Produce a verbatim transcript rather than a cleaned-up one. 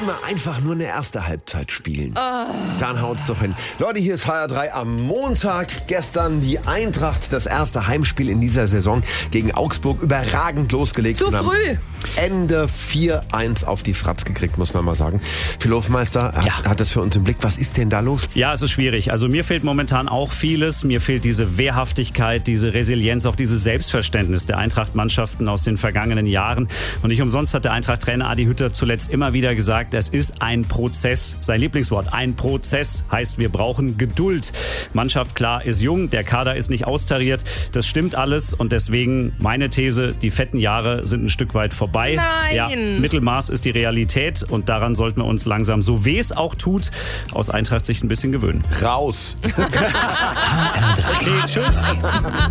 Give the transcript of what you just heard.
können wir einfach nur eine erste Halbzeit spielen. Oh. Dann haut's doch hin. Leute, hier ist H R drei am Montag. Gestern die Eintracht, das erste Heimspiel in dieser Saison gegen Augsburg, überragend losgelegt. Zu früh. Ende vier eins auf die Fratz gekriegt, muss man mal sagen. Phil Hofmeister hat, ja. hat das für uns im Blick. Was ist denn da los? Ja, es ist schwierig. Also mir fehlt momentan auch vieles. Mir fehlt diese Wehrhaftigkeit, diese Resilienz, auch dieses Selbstverständnis der Eintracht-Mannschaften aus den vergangenen Jahren. Und nicht umsonst hat der Eintracht-Trainer Adi Hütter zuletzt immer wieder gesagt, es ist ein Prozess. Sein Lieblingswort, ein Prozess, heißt, wir brauchen Geduld. Mannschaft, klar, ist jung, der Kader ist nicht austariert. Das stimmt alles und deswegen meine These, die fetten Jahre sind ein Stück weit vorbei. Nein. Ja, Mittelmaß ist die Realität und daran sollten wir uns langsam, so weh es auch tut, aus Eintracht-Sicht ein bisschen gewöhnen. Raus! Okay, tschüss!